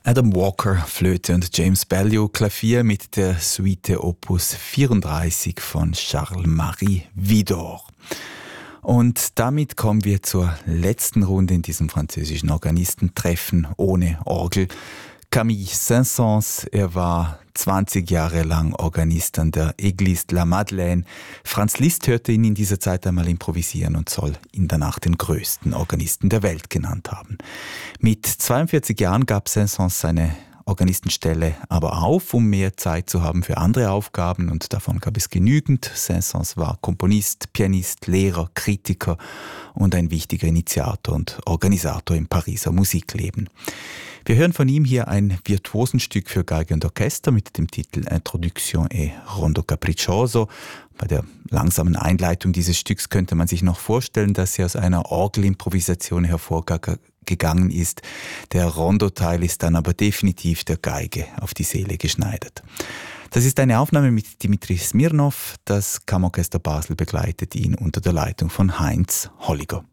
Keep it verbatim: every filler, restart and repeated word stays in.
Adam Walker, Flöte und James Baillot, Klavier mit der Suite Opus vierunddreißig von Charles-Marie Widor. Und damit kommen wir zur letzten Runde in diesem französischen Organistentreffen ohne Orgel. Camille Saint-Saëns, er war zwanzig Jahre lang Organist an der Église de la Madeleine. Franz Liszt hörte ihn in dieser Zeit einmal improvisieren und soll ihn danach den größten Organisten der Welt genannt haben. Mit zweiundvierzig Jahren gab Saint-Saëns seine Organistenstelle aber auf, um mehr Zeit zu haben für andere Aufgaben, und davon gab es genügend. Saint-Saëns war Komponist, Pianist, Lehrer, Kritiker und ein wichtiger Initiator und Organisator im Pariser Musikleben. Wir hören von ihm hier ein Virtuosenstück für Geige und Orchester mit dem Titel Introduction et Rondo Capriccioso. Bei der langsamen Einleitung dieses Stücks könnte man sich noch vorstellen, dass sie aus einer Orgelimprovisation hervorgegangen ist. Der Rondo-Teil ist dann aber definitiv der Geige auf die Seele geschneidert. Das ist eine Aufnahme mit Dimitri Smirnov. Das Kammerorchester Basel begleitet ihn unter der Leitung von Heinz Holliger.